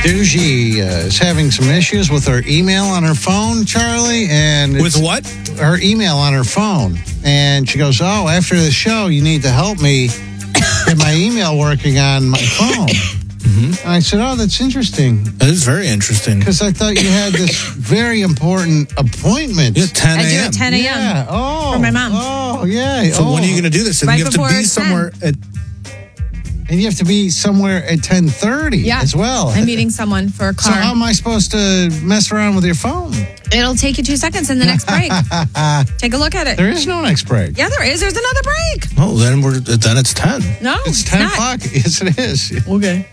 Doogie is having some issues with her email on her phone, Charlie. And with what? Her email on her phone. And she goes, oh, after the show, you need to help me get my email working on my phone. And I said, oh, that's interesting. That is very interesting. Because I thought you had this very important appointment. Yeah, 10 a.m. I do at 10 a.m. Yeah. Oh, for my mom. Oh, yeah. So when are you going to do this? And Right you have to before be 10. somewhere at... And you have to be somewhere at 10:30 as well. I'm meeting someone for a So car. how am I supposed to mess around with your phone? It'll take you 2 seconds in the next break. Take a look at it. There is no next break. Yeah, there is. There's another break. Oh, then it's 10. No, It's 10 not. o'clock. Yes, it is. Okay.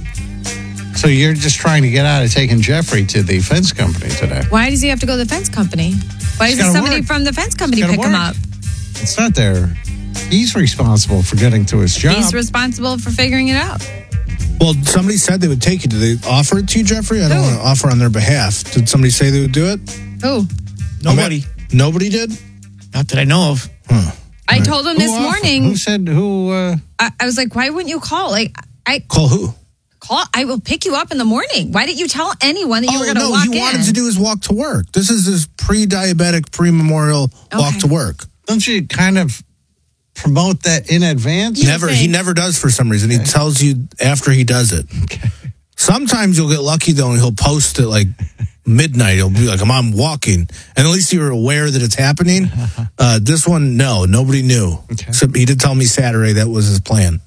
So you're just trying to get out of taking Jeffrey to the fence company today. Why does he have to go to the fence company? Why He's doesn't gotta somebody work. from the fence company He's pick gotta him work. up? It's not there. He's responsible for getting to his job. He's responsible for figuring it out. Well, somebody said they would take it. Did they offer it to you, Jeffrey? I don't want to offer on their behalf. Did somebody say they would do it? Who? Nobody. Nobody did? Not that I know of. I told him this morning. Who said who? I was like, why wouldn't you call? Like, Call who? I will pick you up in the morning. Why didn't you tell anyone that you were going to walk in? he wanted to do his walk to work. This is his pre-diabetic, pre-memorial walk to work. Don't you kind of promote that in advance? He never does for some reason. He tells you after he does it. Okay. Sometimes you'll get lucky though, and he'll post it like midnight. He'll be like, I'm walking. And at least you're aware that it's happening. This one, no, nobody knew. Okay. So he did tell me Saturday that was his plan.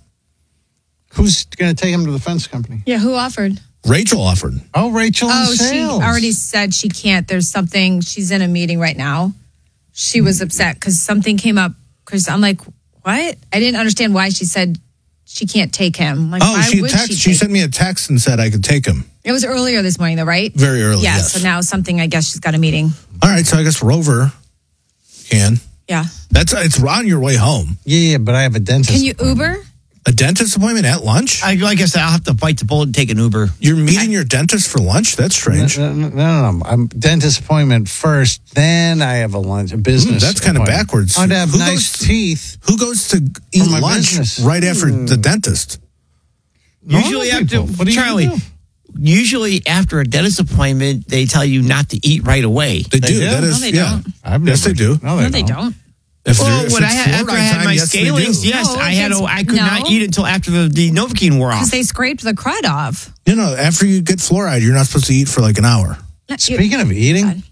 Who's going to take him to the fence company? Yeah, who offered? Rachel offered. Oh, Rachel in She sales. already said she can't. There's something. She's in a meeting right now. She was upset because something came up. Because I'm like, what? I didn't understand why she said she can't take him. Like, why would she sent me a text and said I could take him. It was earlier this morning, though, right? Very early, Yeah, yes. so now something, I guess she's got a meeting. All right, so I guess Rover can. Yeah. It's on your way home. Yeah, but I have a dentist. Can you Uber? A dentist appointment at lunch? I guess I'll have to bite the bullet and take an Uber. You're meeting your dentist for lunch? That's strange. No. I'm dentist appointment first, then I have a business. That's kind of appointment. backwards. I'd have Who nice teeth. Who goes to eat my lunch business. right after the dentist? Usually Normal after people. What are you Charlie. gonna do? Usually after a dentist appointment, they tell you not to eat right away. They do. do? That is, No, they yeah. don't. Yes, they do. No, No, they don't. If Well, if when it's after I fluoride had time, my yes, they do. scalings, yes, No, I could not no. eat until after the Novocaine wore off. Because they scraped the crud off. After you get fluoride, you're not supposed to eat for like an hour. Speaking of eating,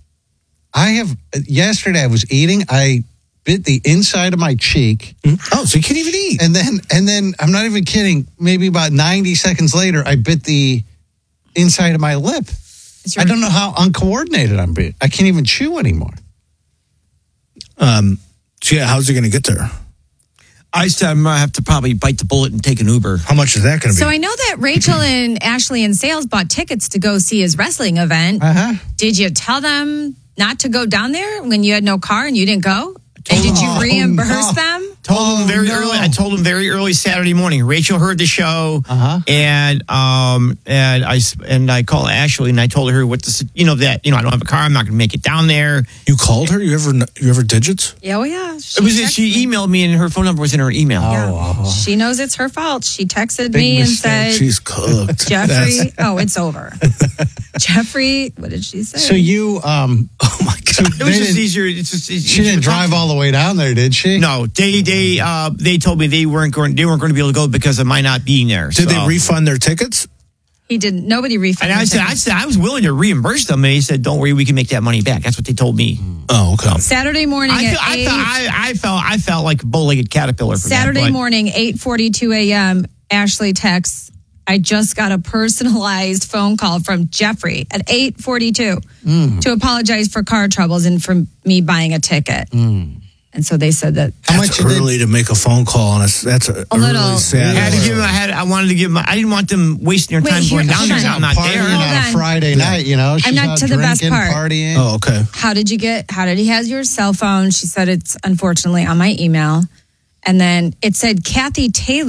yesterday I was eating. I bit the inside of my cheek. Oh, so you can't even eat. And then I'm not even kidding. Maybe about 90 seconds later, I bit the inside of my lip. I don't know how uncoordinated I'm being. I can't even chew anymore. So yeah, how's he going to get there? I said I'm going to have to probably bite the bullet and take an Uber. How much is that going to be? So I know that Rachel and Ashley in sales bought tickets to go see his wrestling event. Did you tell them not to go down there when you had no car and you didn't go? And did you reimburse them? Told them very early. I told them very early Saturday morning. Rachel heard the show, and I called Ashley and I told her what I don't have a car. I'm not going to make it down there. You called her? You ever digits? Yeah, oh yeah. She emailed me and her phone number was in her email. Yeah. She knows it's her fault. She texted me and said, she's cooked. Jeffrey, it's over. Jeffrey, what did she say? So you, oh my God. It was just easier. It's just She didn't drive all the way down there, did she? No, they told me they weren't going to be able to go because of my not being there. Did they refund their tickets? He didn't. Nobody refunded. And I said I was willing to reimburse them, and he said, "Don't worry, we can make that money back." That's what they told me. Oh, okay. Saturday morning I felt like a bow-legged caterpillar. For Saturday morning, 8:42 a.m. Ashley texts, "I just got a personalized phone call from Jeffrey at 8:42 to apologize for car troubles and for me buying a ticket." And so they said that That's early to make a phone call on us. That's a little. sad. I wanted to give I didn't want them wasting their time going down there. I'm not there. On a Friday night, She's I'm not to the best drinking, part. partying. Oh, okay. How did he have your cell phone? She said it's unfortunately on my email. And then it said Kathy Taylor.